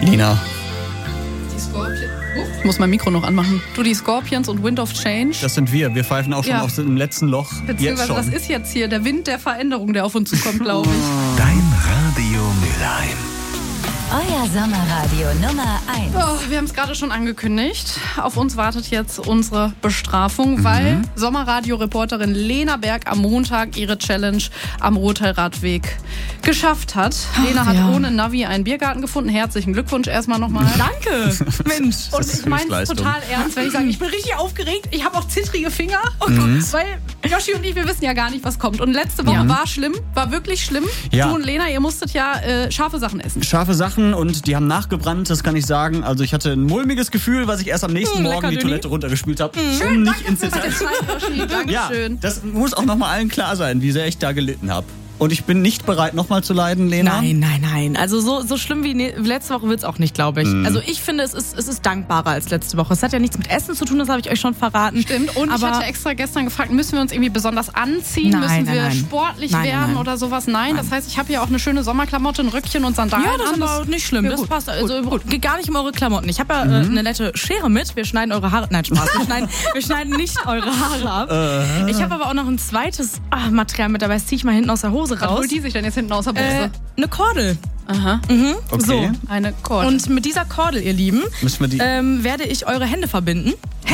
Lina. Die Scorpions. Ich muss mein Mikro noch anmachen. Du, die Scorpions und Wind of Change. Das sind wir. Wir pfeifen auch schon aus dem letzten Loch. Beziehungsweise das ist jetzt hier der Wind der Veränderung, der auf uns zukommt, glaube ich. Dein Radio Mülheim. Euer Sommerradio Nummer 1. Oh, wir haben es gerade schon angekündigt. Auf uns wartet jetzt unsere Bestrafung, weil Sommerradio-Reporterin Lena Berg am Montag ihre Challenge am Rotteilradweg geschafft hat. Lena hat ohne Navi einen Biergarten gefunden. Herzlichen Glückwunsch erstmal nochmal. Danke, Mensch. Und ich meine es total ernst, wenn ich sage, ich bin richtig aufgeregt. Ich habe auch zittrige Finger, weil Yoshi und ich, wir wissen ja gar nicht, was kommt. Und letzte Woche war schlimm, war wirklich schlimm. Ja. Du und Lena, ihr musstet ja scharfe Sachen essen. Scharfe Sachen und die haben nachgebrannt, das kann ich sagen. Also ich hatte ein mulmiges Gefühl, was ich erst am nächsten Morgen die Toilette runtergespült habe. Schön, nicht danke ins für Detail. deine Zeit, Yoshi. Dankeschön. Ja, das muss auch nochmal allen klar sein, wie sehr ich da gelitten habe. Und ich bin nicht bereit, nochmal zu leiden, Lena. Nein. Also so schlimm wie letzte Woche wird es auch nicht, glaube ich. Also ich finde, es ist dankbarer als letzte Woche. Es hat ja nichts mit Essen zu tun, das habe ich euch schon verraten. Stimmt. Und ich hatte extra gestern gefragt, müssen wir uns irgendwie besonders anziehen? Müssen wir sportlich werden oder sowas? Nein. Das heißt, ich habe hier auch eine schöne Sommerklamotte, ein Röckchen und Sandalen. Ja, das ist aber nicht schlimm. Das passt. Also geht gar nicht um eure Klamotten. Ich habe ja eine nette Schere mit. Wir schneiden eure Haare. Nein, Spaß. Wir schneiden nicht eure Haare ab. Ich habe aber auch noch ein zweites Material mit dabei. Das ziehe ich mal hinten aus der Hose raus. Was holt die sich denn jetzt hinten aus der Buchse? Eine Kordel. Aha. Okay. So. Eine Kordel. Und mit dieser Kordel, ihr Lieben, Müssen wir die werde ich eure Hände verbinden.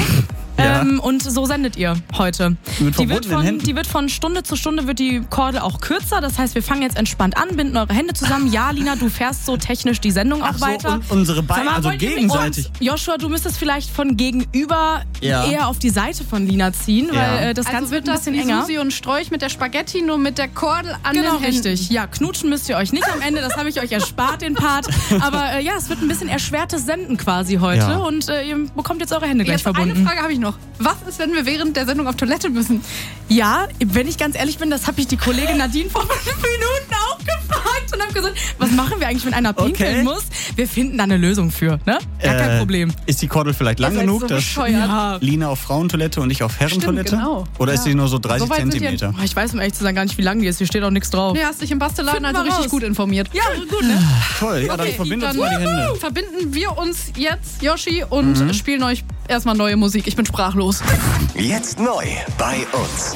Und so sendet ihr heute. Mit verbundenen Händen? Die wird von Stunde zu Stunde wird die Kordel auch kürzer. Das heißt, wir fangen jetzt entspannt an, binden eure Hände zusammen. Ja, Lina, du fährst so technisch die Sendung auch weiter. Und unsere Beine, also gegenseitig. Und Joshua, du müsstest vielleicht von gegenüber eher auf die Seite von Lina ziehen, weil das Ganze wird ein bisschen enger. Susi und Strolch mit der Spaghetti, nur mit der Kordel an den Händen. Richtig. Ja, knutschen müsst ihr euch nicht am Ende, das habe ich euch erspart, den Part. Aber es wird ein bisschen erschwertes Senden quasi heute und ihr bekommt jetzt eure Hände gleich verbunden. Eine Frage habe ich noch. Was ist, wenn wir während der Sendung auf Toilette müssen? Ja, wenn ich ganz ehrlich bin, das habe ich die Kollegin Nadine vor 5 Minuten auch gefragt und habe gesagt, was machen wir eigentlich, wenn einer pinkeln muss? Wir finden da eine Lösung für, ne? Gar kein Problem. Ist die Kordel vielleicht lang genug, dass Lina auf Frauentoilette und ich auf Herrentoilette? Stimmt, genau. Oder ist sie nur so 30 Zentimeter? Ich weiß, um ehrlich zu sagen, gar nicht, wie lang die ist. Hier steht auch nichts drauf. Nee, hast dich im Bastelladen also richtig gut informiert. Ja, gut, ne? Toll, ja, dann verbinden uns mal die Hände. Verbinden wir uns jetzt, Yoshi, und spielen euch erstmal neue Musik. Ich bin sprachlos. Jetzt neu bei uns.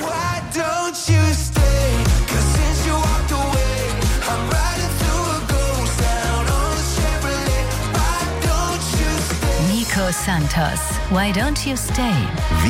Nico Santos, Why Don't You Stay?